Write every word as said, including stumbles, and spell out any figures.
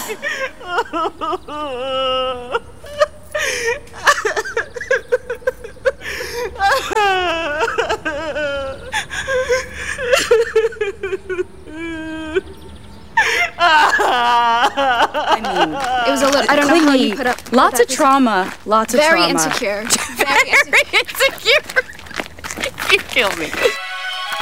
I mean, it was a little. I don't know how you put up. Lots of trauma. Lots of very trauma. Insecure. Very insecure. You kill me.